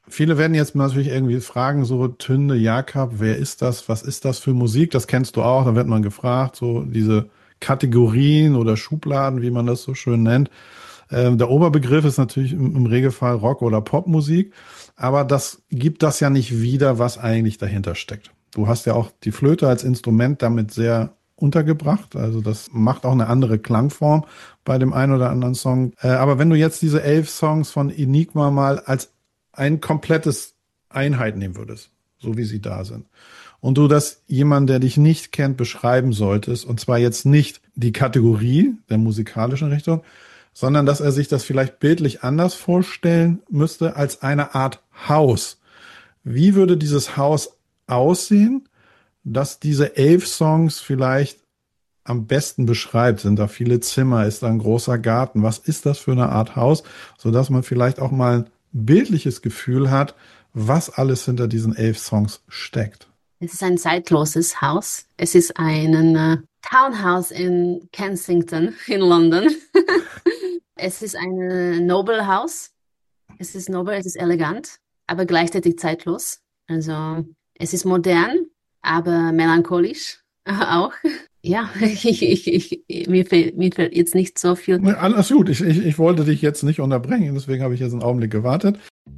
Viele werden jetzt natürlich irgendwie fragen, so Tünde, Jakob, wer ist das? Was ist das für Musik? Das kennst du auch. Da wird man gefragt, so diese Kategorien oder Schubladen, wie man das so schön nennt. Der Oberbegriff ist natürlich im Regelfall Rock- oder Popmusik, aber das gibt das ja nicht wieder, was eigentlich dahinter steckt. Du hast ja auch die Flöte als Instrument damit sehr untergebracht, also das macht auch eine andere Klangform bei dem einen oder anderen Song. Aber wenn du jetzt diese 11 Songs von Enigma mal als ein komplettes Einheit nehmen würdest, so wie sie da sind, und du das jemand, der dich nicht kennt, beschreiben solltest, und zwar jetzt nicht die Kategorie der musikalischen Richtung, sondern dass er sich das vielleicht bildlich anders vorstellen müsste als eine Art Haus. Wie würde dieses Haus aussehen, dass diese 11 Songs vielleicht am besten beschreibt? Sind da viele Zimmer? Ist da ein großer Garten? Was ist das für eine Art Haus? Sodass man vielleicht auch mal ein bildliches Gefühl hat, was alles hinter diesen 11 Songs steckt. Es ist ein zeitloses Haus. Es ist ein Townhouse in Kensington in London. Es ist ein Noble House. Es ist nobel, es ist elegant, aber gleichzeitig zeitlos. Also es ist modern, aber melancholisch auch. Ja, mir fällt jetzt nicht so viel. Alles gut, ich wollte dich jetzt nicht unterbrechen, deswegen habe ich jetzt einen Augenblick gewartet.